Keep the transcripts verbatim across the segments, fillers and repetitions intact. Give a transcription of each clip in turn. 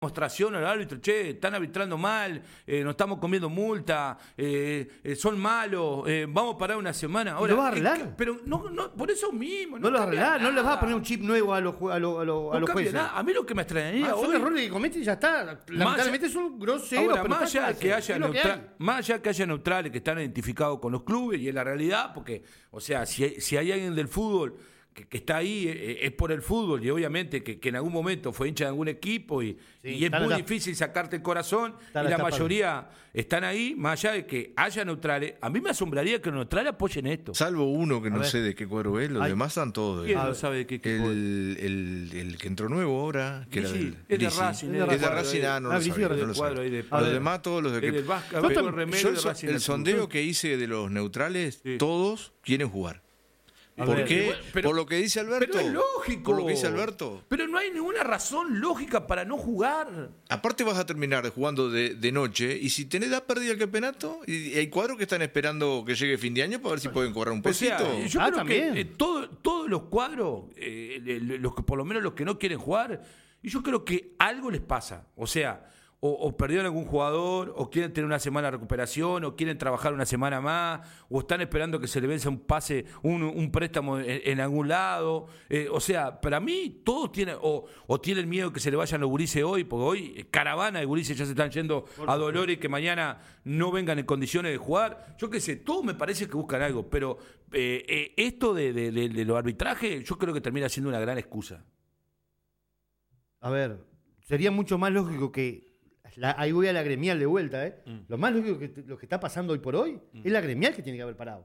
demostración al árbitro, che, están arbitrando mal, eh, nos estamos comiendo multa, eh, eh, son malos, eh, vamos a parar una semana. Ahora, ¿Lo vas a arreglar? Es que, pero no, no, por eso mismo. No, no lo vas a arreglar, nada. no les vas a poner un chip nuevo a los, a los, a los, no a los cambia jueces. Nada. A mí lo que me extrañaría Ah, hoy... son errores que cometen y ya está. Lamentablemente son groseros. Ahora, pero más está allá, claro, que haya es lo que neutral- hay. más allá que haya neutrales que están identificados con los clubes y es la realidad, porque, o sea, si hay, si hay alguien del fútbol que, que está ahí, eh, es por el fútbol y obviamente que, que en algún momento fue hincha de algún equipo y, Sí, y es está muy la- difícil sacarte el corazón está y la la tapa. mayoría están ahí, más allá de que haya neutrales. A mí me asombraría que los neutrales apoyen esto. Salvo uno que A no ver. sé de qué cuadro es, los Ay. demás están todos. ¿Quién de- no sabe de qué equipo es? el, el, el que entró nuevo ahora, que Sí, era sí, del- es de Lisi. Racing, es de Es de Racing. Racing, ah, no Ah, lo Lisi sabía, es de no lo cuadro sabía. ahí de- Los A ver. demás todos los de El que del Vasca, Yo veo tam- el remedio Yo de el, so- Racing el en sondeo Cruz. que hice de los neutrales, Sí. todos quieren jugar. A ¿Por ver. qué? Pero- Por lo que dice Alberto. Pero es lógico. Por lo que dice Alberto. Pero no hay ninguna razón lógica para no jugar. Aparte vas a terminar jugando de, de noche y si tenés da perdida el campeonato y hay cuadros que están esperando que llegue fin de año para ver si pueden cobrar un O sea, pesito. yo Ah, creo también. que eh, todo- todos los cuadros, eh, eh, los que por lo menos los que no quieren jugar, y yo creo que algo les pasa. O sea, o, o perdieron algún jugador, o quieren tener una semana de recuperación, o quieren trabajar una semana más, o están esperando que se le venza un pase, un, un préstamo en, en algún lado. Eh, o sea, para mí todos tienen, o, o tienen miedo que se le vayan los gurises hoy, porque hoy eh, caravana de gurises ya se están yendo a Dolores, que mañana no vengan en condiciones de jugar. Yo qué sé, todos me parece que buscan algo, pero eh, eh, esto de, de, de, de los arbitrajes, yo creo que termina siendo una gran excusa. A ver, sería mucho más lógico que. La, ahí voy a la gremial de vuelta, ¿eh? Mm. Lo más lógico que lo que está pasando hoy por hoy es la gremial que tiene que haber parado.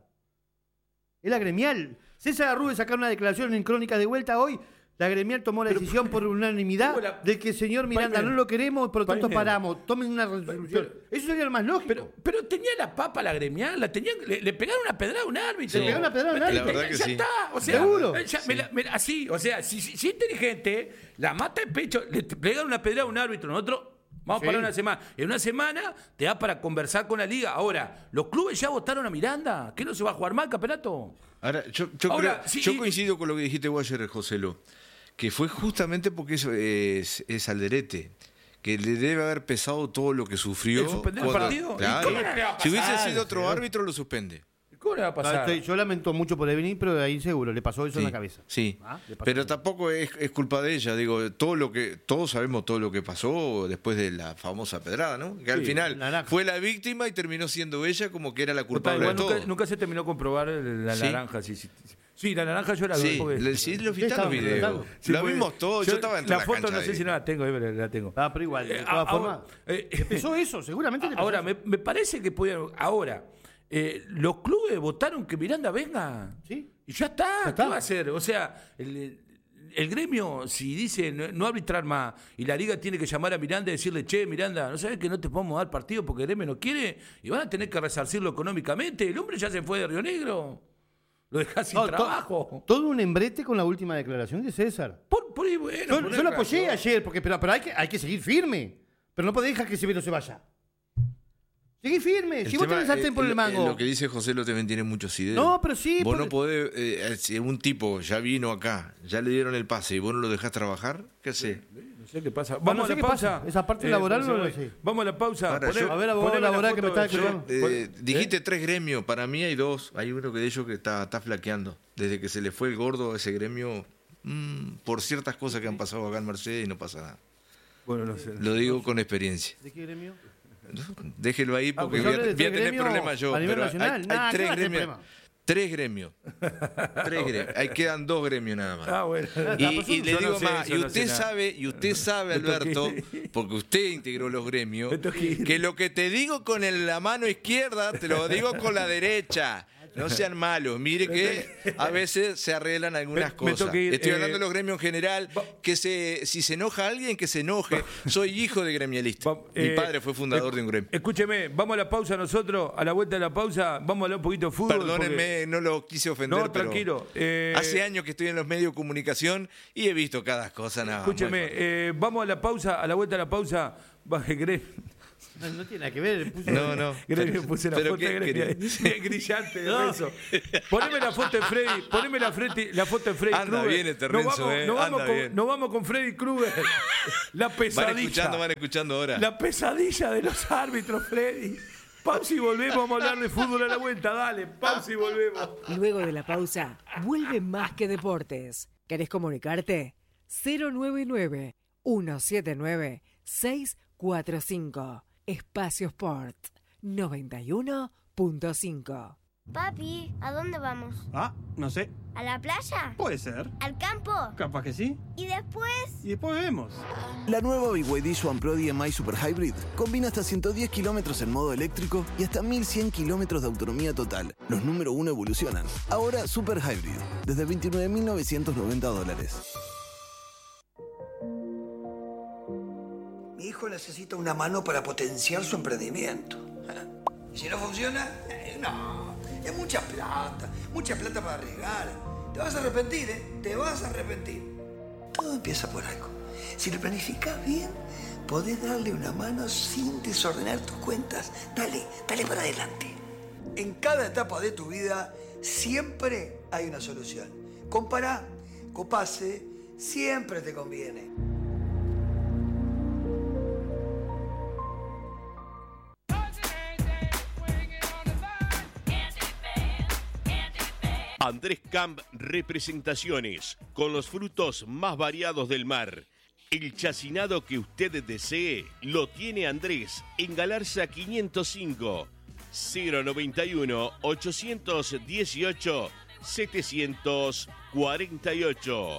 Es la gremial. César Arrube sacar una declaración en Crónicas de Vuelta hoy. La gremial tomó la Pero- decisión por unanimidad ¿Cómo la- de que señor Miranda Paime. no lo queremos, por lo tanto Paime. paramos. Tomen una resolución. Pero- Eso sería lo más lógico. Pero, pero tenía la papa la gremial, la tenían, le, le pegaron una pedrada a un árbitro. Le pegaron una pedrada a un La árbitro. verdad que ya sí. está, o sea, ¿Seguro? eh, ya, me la- me la- así, o sea, si, si, si es inteligente, la mata en pecho, le pegaron una pedrada a un árbitro, nosotros vamos Sí. a parar una semana. En una semana te da para conversar con la liga. Ahora, los clubes ya votaron a Miranda, ¿qué no se va a jugar más el campeonato? Ahora, yo, yo, Ahora, creo- sí, yo y- coincido con lo que dijiste vos ayer, Joselo, que fue justamente porque es, es, es Alderete, que le debe haber pesado todo lo que sufrió. ¿El suspender el cuando- partido? ¿Y Claro. cómo no le va a Si hubiese pasar, sido otro señor? árbitro, lo suspende. ¿Cómo le va a Ah, pasar? estoy- yo lamento mucho por Evelyn, pero ahí seguro le pasó eso en Sí, la cabeza. sí. Ah, le pasó Pero eso. tampoco es, es culpa de ella, digo, todo lo que todos sabemos todo lo que pasó después de la famosa pedrada, ¿no? Que al Sí, final naranja. fue la víctima y terminó siendo ella como que era la culpable Igual de todo. nunca, nunca se terminó de comprobar la Sí. naranja. Sí, sí, sí. Sí, la naranja yo la vi. Sí, porque- le- sí, lo vi en estaba los videos. comentando. Sí, lo porque vimos todos, yo, estaba en La la foto cancha no sé de- si no la tengo, eh, pero la tengo. Ah, pero igual, de Eh, todas a- formas. ahora, eh, Empezó eso, seguramente le pasó Ahora, eso. me, me parece que podían. Ahora, eh, los clubes votaron que Miranda venga. Sí. Y ya está, Ya está. ¿qué va a hacer? O sea, el, el gremio, si dice no, no arbitrar más y la liga tiene que llamar a Miranda y decirle, che, Miranda, ¿no sabes que no te podemos dar partido porque el gremio no quiere? Y van a tener que resarcirlo económicamente. El hombre ya se fue de Río Negro. Lo deja sin No, to- trabajo. Todo un embrete con la última declaración de César. Por, por ahí, bueno, Yo, por yo ahí lo apoyé razón. ayer, porque, pero, pero hay, que, hay que seguir firme. Pero no podés dejar que ese no se vaya. Seguí firme. El Si vos tema, tenés sartén eh, por el lo- mango. Lo que dice José lo también tiene muchos ideas. No, pero sí, Vos porque- no podés, eh, si un tipo ya vino acá, ya le dieron el pase y vos no lo dejás trabajar, ¿qué hace? No sé qué pasa. no Vamos sé a la qué pausa. pasa. Esa parte laboral pues, no lo eh, sé. Vamos a la pausa. Ahora, Poné- yo- A ver, abogado poné la laboral que me foto está de- escuchando. Eh, dijiste tres gremios, para mí hay dos. Hay uno que de ellos que está, está flaqueando. Desde que se le fue el gordo a ese gremio, mm, por ciertas cosas que han pasado acá en Mercedes y no pasa nada. Bueno, no sé. Lo digo con experiencia. ¿De qué gremio? Déjelo ahí Ah, porque pues voy a, hablé de voy a tres tener gremios problemas yo. a nivel pero nacional. Hay, hay Nah, ¿qué tres va a tener gremios. problema? Tres gremios. Tres gremios. Ahí quedan dos gremios nada más. Ah, bueno. Y, y le Yo no digo sé más, eso, y no usted sé nada. sabe, y usted sabe, Me toqué. Alberto, porque usted integró los gremios, Me toqué. que lo que te digo con el- la mano izquierda, te lo digo con la derecha. No sean malos, mire que a veces se arreglan algunas Me- me cosas. toqué ir, Estoy eh, hablando de los gremios en general, va- que se, si se enoja alguien, que se enoje. Soy hijo de gremialista. Va- Mi eh, padre fue fundador de un gremio. Escúcheme, vamos a la pausa nosotros, a la vuelta de la pausa, vamos a hablar un poquito de fútbol. Perdónenme, no lo quise ofender, No, pero tranquilo, eh, hace años que estoy en los medios de comunicación y he visto cada cosa. Nada, porque- escúcheme, muy fuerte. eh, vamos a la pausa, a la vuelta de la pausa, va, el gremio, No, no tiene nada que ver. Puse, No, no. Gremio, puse la Pero foto qué de Gremio. querés. Grillante de No. Renzo. Poneme la foto de Freddy. Poneme la, frente, la foto de Freddy Anda Krueger. bien este Nos Renzo, vamos, eh, nos vamos anda con, bien. nos vamos con Freddy Krueger. La Van pesadilla. escuchando, van escuchando ahora. La pesadilla de los árbitros, Freddy. Pausa y volvemos. Vamos a hablar de fútbol a la vuelta. Dale, pausa y volvemos. Luego de la pausa, vuelve Más que Deportes. ¿Querés comunicarte? cero nueve nueve, uno siete nueve, seis cuatro cinco. Espacio Sport noventa y uno punto cinco. Papi, ¿a dónde vamos? Ah, no sé. ¿A la playa? Puede ser. ¿Al campo? Capaz que sí. ¿Y después? Y después vemos. La nueva B Y D Swan Pro D M I Super Hybrid combina hasta ciento diez kilómetros en modo eléctrico y hasta mil cien kilómetros de autonomía total. Los número uno evolucionan. Ahora Super Hybrid, desde veintinueve mil novecientos noventa dólares. Mi hijo necesita una mano para potenciar su emprendimiento. ¿Y si no funciona? Eh, no, es mucha plata, mucha plata para arriesgar. Te vas a arrepentir, ¿eh? Te vas a arrepentir. Todo empieza por algo. Si lo planificas bien, podés darle una mano sin desordenar tus cuentas. Dale, dale para adelante. En cada etapa de tu vida siempre hay una solución. Compará, Copase, siempre te conviene. Andrés Camp Representaciones, con los frutos más variados del mar. El chacinado que usted desee lo tiene Andrés en Galarza quinientos cinco, cero noventa y uno, ochocientos dieciocho, setecientos cuarenta y ocho.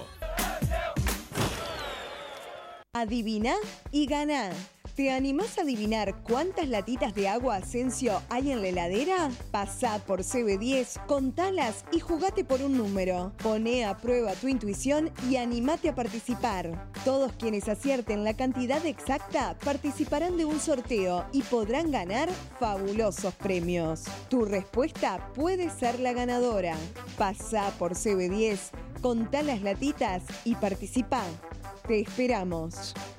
Adivina y ganá. ¿Te animás a adivinar cuántas latitas de agua Asensio hay en la heladera? Pasá por C B diez, contalas y jugate por un número. Poné a prueba tu intuición y animate a participar. Todos quienes acierten la cantidad exacta participarán de un sorteo y podrán ganar fabulosos premios. Tu respuesta puede ser la ganadora. Pasá por C B diez, contá las latitas y participá. Te esperamos.